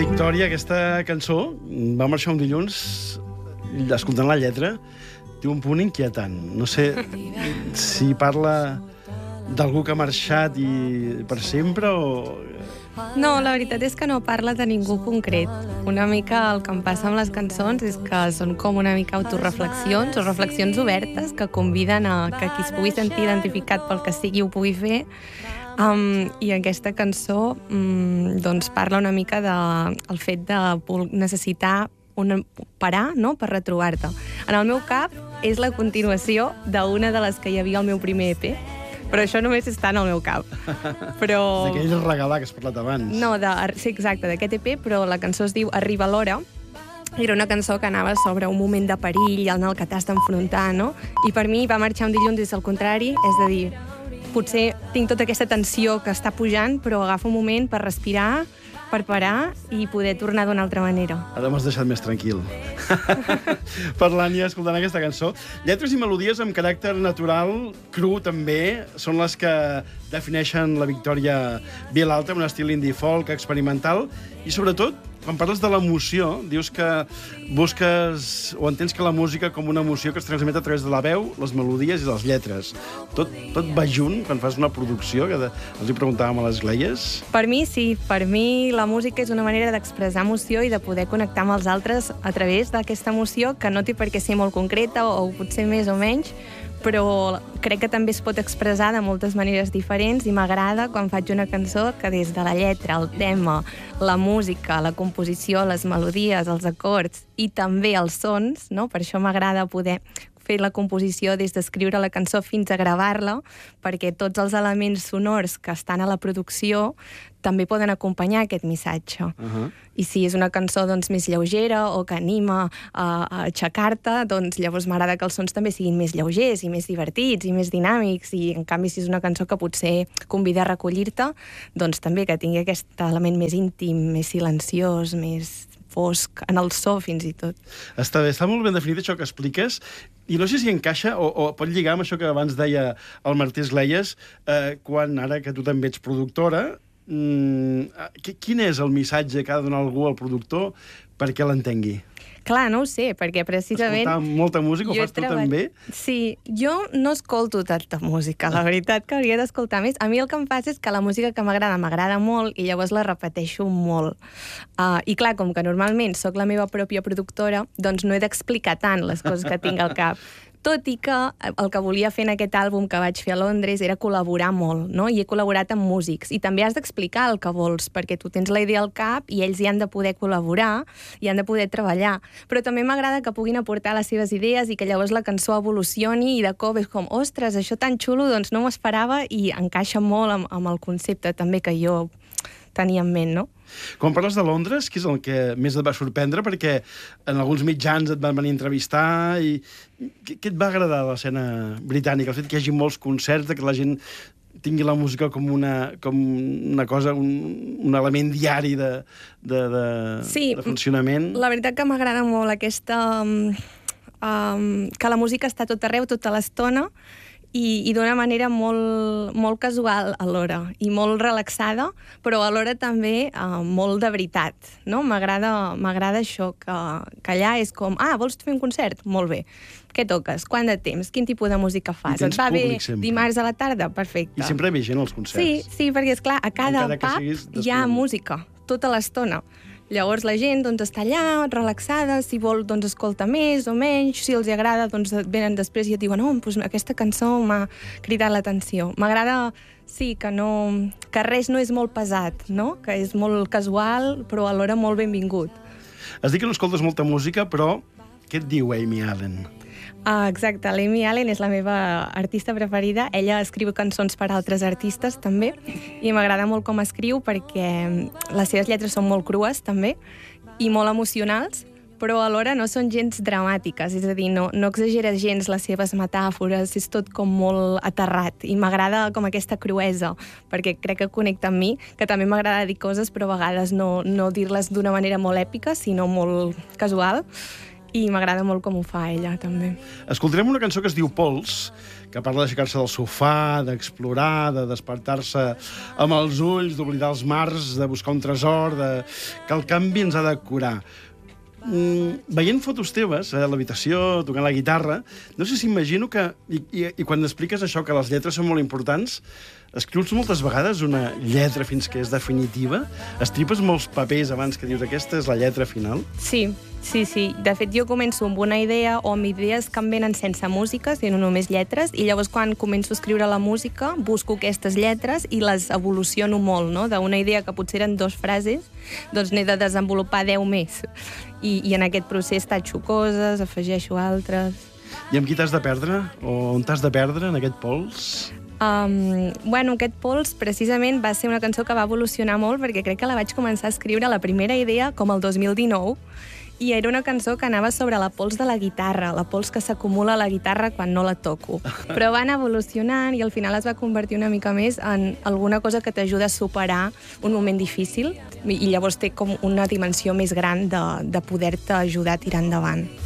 Victòria, aquesta cançó va marxar un dilluns, escoltant la lletra, té un punt inquietant. No sé si parla d'algú que ha marxat i per sempre o... No, la veritat és que no parla de ningú concret. Una mica el que em passa amb les cançons és que són com una mica autoreflexions o reflexions obertes que conviden a que qui es pugui sentir identificat pel que sigui ho pugui fer. I aquesta cançó doncs parla una mica del fet de necessitar parar, no?, per retrobar-te. En el meu cap és la continuació d'una de les que hi havia al meu primer EP, però això només està en el meu cap. Però... D'aquell regalar que has parlat abans. No, sí, exacte, d'aquest EP, però la cançó es diu Arriba l'hora. Era una cançó que anava sobre un moment de perill en el que t'has d'enfrontar, no? I per mi va marxar un dilluns des del contrari, és a dir, potser tinc tota aquesta tensió que està pujant, però agafo un moment per respirar, per parar i poder tornar d'una altra manera. Ara m'has deixat més tranquil. Parlant i escoltant aquesta cançó. Lletres i melodies amb caràcter natural, cru també, són les que defineixen la Victòria Vilalta, un estil indie folk, experimental, i sobretot, quan parles de l'emoció, dius que busques o entens que la música com una emoció que es transmet a través de la veu, les melodies i les lletres. Tot va junt quan fas una producció, que els hi preguntàvem a les Gleies? Per mi sí, per mi la música és una manera d'expressar emoció i de poder connectar amb els altres a través d'aquesta emoció que no té per què ser molt concreta o potser més o menys, però crec que també es pot expressar de moltes maneres diferents i m'agrada quan faig una cançó que des de la lletra, el tema, la música, la composició, les melodies, els acords i també els sons, no? Per això m'agrada poder fer la composició des d'escriure la cançó fins a gravar-la, perquè tots els elements sonors que estan a la producció també poden acompanyar aquest missatge. I si és una cançó doncs, més lleugera o que anima a aixecar-te, doncs llavors m'agrada que els sons també siguin més lleugers i més divertits i més dinàmics, i en canvi si és una cançó que potser convida a recollir-te, doncs també que tingui aquest element més íntim, més silenciós, més fosc, en el so fins i tot. Està bé, està molt ben definit això que expliques, i no sé si encaixa o pot lligar amb això que abans deia el Martí Gleies, quan ara que tu també ets productora, quin és el missatge que ha de donar algú al productor perquè l'entengui? Clar, no ho sé, perquè precisament... Escoltar molta música, ho fas tu també? Sí, jo no escolto tanta música, la veritat que hauria d'escoltar més. A mi el que em passa és que la música que m'agrada molt i llavors la repeteixo molt. I clar, com que normalment sóc la meva pròpia productora, doncs no he d'explicar tant les coses que tinc al cap. Tot i que el que volia fer en aquest àlbum que vaig fer a Londres era col·laborar molt, no? I he col·laborat amb músics. I també has d'explicar el que vols, perquè tu tens la idea al cap i ells hi han de poder col·laborar i han de poder treballar. Però també m'agrada que puguin aportar les seves idees i que llavors la cançó evolucioni i de cop és com, ostres, això tan xulo, doncs no m'ho esperava, i encaixa molt amb el concepte també que jo tenia en ment, no? Quan parles de Londres, què és el que més et va sorprendre? Perquè en alguns mitjans et van venir a entrevistar i què et va agradar de l'escena britànica? El fet que hi hagi molts concerts, que la gent tingui la música com una cosa, un element diari de funcionament. La veritat que m'agrada molt aquesta... que la música està a tot arreu, tota l'estona, i d'una manera molt casual alhora, i molt relaxada, però alhora també molt de veritat, no? M'agrada això, que allà és com, vols fer un concert? Molt bé. Què toques? Quant de temps? Quin tipus de música fas? I tens públic sempre. Dimarts a la tarda? Perfecte. I sempre hi ha gent als concerts. Sí, perquè esclar, a cada pub hi ha música, tota l'estona. Llavors la gent doncs, està allà, relaxada, si vol doncs, escolta més o menys, si els agrada doncs, venen després i et diuen doncs, aquesta cançó m'ha cridat l'atenció. M'agrada, sí, que res no és molt pesat, no? Que és molt casual, però alhora molt benvingut. Has dit que no escoltes molta música, però què et diu Amy Allen? Exacte, l'Amy Allen és la meva artista preferida. Ella escriu cançons per a altres artistes, també, i m'agrada molt com escriu perquè les seves lletres són molt crues, també, i molt emocionals, però alhora no són gens dramàtiques, és a dir, no exagera gens les seves metàfores, és tot com molt aterrat, i m'agrada com aquesta cruesa, perquè crec que connecta amb mi, que també m'agrada dir coses, però a vegades no dir-les d'una manera molt èpica, sinó molt casual. i m'agrada molt com ho fa ella, també. Escoltarem una cançó que es diu Pols, que parla d'aixecar-se del sofà, d'explorar, de despertar-se amb els ulls, d'oblidar els mars, de buscar un tresor, que el canvi ens ha de curar. Veient fotos teves a l'habitació, tocant la guitarra, no sé si imagino que, i quan expliques això, que les lletres són molt importants, escrius moltes vegades una lletra fins que és definitiva? Estripes molts papers abans que dius aquesta és la lletra final? Sí. De fet, jo començo amb una idea o amb idees que em venen sense música, sinó només lletres, i llavors quan començo a escriure la música busco aquestes lletres i les evoluciono molt, no? D'una idea que potser eren 2 frases, doncs n'he de desenvolupar 10 més. I en aquest procés tatxo coses, afegeixo altres. I amb qui t'has de perdre? O on t'has de perdre, en aquest pols? Aquest Pols precisament va ser una cançó que va evolucionar molt perquè crec que la vaig començar a escriure la primera idea com el 2019 i era una cançó que anava sobre la pols de la guitarra, la pols que s'acumula a la guitarra quan no la toco. Però va anar evolucionant i al final es va convertir una mica més en alguna cosa que t'ajuda a superar un moment difícil i llavors té com una dimensió més gran de poder-te ajudar a tirar endavant.